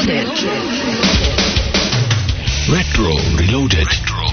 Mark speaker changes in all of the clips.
Speaker 1: Retro Reloaded.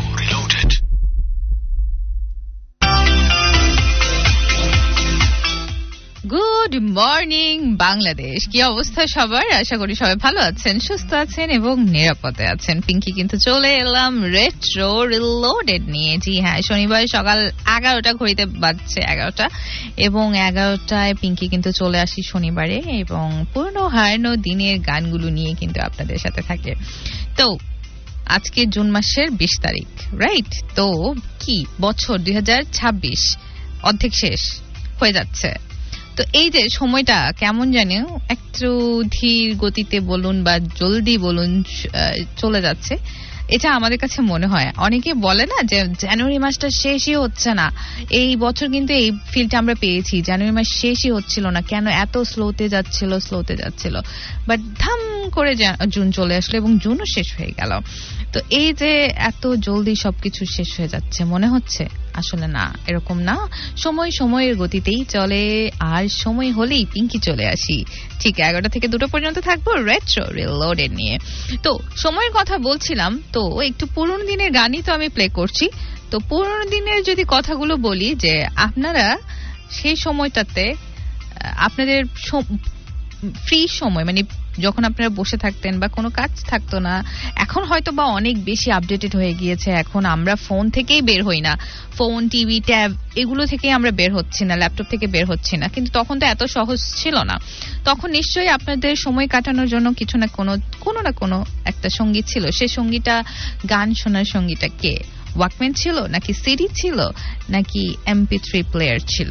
Speaker 2: Good morning Bangladesh. কি অবস্থা সবার? আশা করি সবাই ভালো আছেন, সুস্থ আছেন এবং নিরাপদে আছেন। পিঙ্কি কিন্তু চলে এলাম রেট্রো রিলোডেড নিয়ে। জি হ্যাঁ, শনিবার সকাল 11টা, ঘড়িতে বাজছে 11টা, এবং 11টায় পিঙ্কি কিন্তু চলে আসি শনিবারে, এবং পুরনো হারানো দিনের গানগুলো নিয়ে কিন্তু আপনাদের সাথে থাকে। তো আজকে জুন মাসের 20 তারিখ, রাইট? তো কি বছর 2026 অর্ধেক শেষ হয়ে যাচ্ছে। তো এই যে সময়টা কেমন জানি একটু ধীর গতিতে বলুন বা জলদি বলুন চলে যাচ্ছে, এটা আমাদের কাছে মনে হয়। অনেকে বলে না যে জানুয়ারি মাসটা শেষই হচ্ছে না। এই বছর কিন্তু এই ফিলটা আমরা পেয়েছি, জানুয়ারি মাস শেষই হচ্ছিল না, কেন এত স্লোতে যাচ্ছিল, বাট ধাম করে জুন চলে আসলো এবং জুনও শেষ হয়ে গেল। তো এই যে এত জলদি সবকিছু শেষ হয়ে যাচ্ছে মনে হচ্ছে, আসলে না, এরকম না। সময়ের গতিতেই চলে, আর সময় হলেই পিঙ্কি চলে আসি। ঠিক 11টা থেকে 2টা পর্যন্ত থাকবো রেট্রো রিলোডেড নিয়ে। তো সময়ের কথা বলছিলাম, তো একটু পুরনো দিনের গানই তো আমি প্লে করছি। তো পুরনো দিনের যদি কথাগুলো বলি, যে আপনারা সেই সময়টাতে আপনাদের ফ্রি সময়, মানে যখন আপনারা বসে থাকতেন বা কোনো কাজ থাকতো না, এখন হয়তো বা অনেক বেশি আপডেটেড হয়ে গিয়েছে, এখন আমরা ফোন থেকেই বের হই না, ফোন, টিভি, ট্যাব এগুলো থেকেই আমরা বের হচ্ছি না, ল্যাপটপ থেকে বের হচ্ছি না। কিন্তু তখন তো এত সহজ ছিল না। তখন নিশ্চয়ই আপনাদের সময় কাটানোর জন্য কিছু না কোনো একটা সঙ্গী ছিল। সেই সঙ্গীটা, গান শোনার সঙ্গীটা কে? ওয়াকম্যান ছিল, নাকি সিডি ছিল, নাকি MP3 প্লেয়ার ছিল,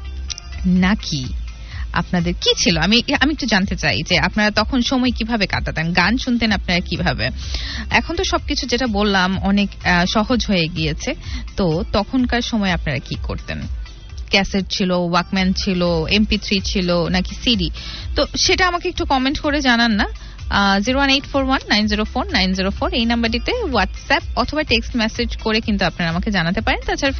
Speaker 2: নাকি আপনাদের কি ছিল? আমি একটু জানতে চাই যে আপনারা তখন সময় কিভাবে কাটাতেন, গান শুনতেন আপনারা কিভাবে। এখন তো সবকিছু যেটা বললাম অনেক সহজ হয়ে গিয়েছে। তো তখনকার সময় আপনারা কি করতেন? ক্যাসেট ছিল, ওয়াকম্যান ছিল, MP3 ছিল, নাকি সিডি? তো সেটা আমাকে একটু কমেন্ট করে জানান না। 01841904904 এই নাম্বারটিতে হোয়াটসঅ্যাপ অথবা টেক্সট মেসেজ করে কিন্তু আপনারা আমাকে জানাতে পারেন। তাছাড়া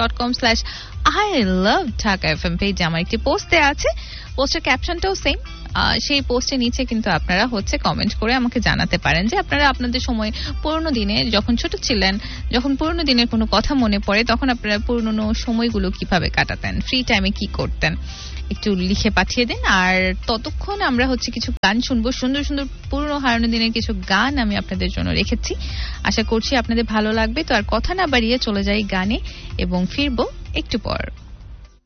Speaker 2: facebook.com/ILoveDhaka.fm পেজে আমার একটি পোস্ট দেওয়া আছে, পোস্টের ক্যাপশনটাও সেম। সেই পোস্টের নিচে কিন্তু আপনারা কমেন্ট করে আমাকে জানাতে পারেন যে আপনারা আপনাদের সময় পুরনো দিনে যখন ছোট ছিলেন, যখন পুরনো দিনের কোনো কথা মনে পড়ে, তখন আপনারা পুরনো সময়গুলো কিভাবে কাটাতেন, ফ্রি টাইমে কি করতেন, একটু লিখে পাঠিয়ে দিন। আর ততক্ষণ আমরা কিছু গান শুনবো, সুন্দর সুন্দর পুরনো হারানো দিনের কিছু গান আমি আপনাদের জন্য রেখেছি। আশা করছি আপনাদের ভালো লাগবে। তো আর কথা না বাড়িয়ে চলে যাই গানে, এবং ফিরবো একটু পর।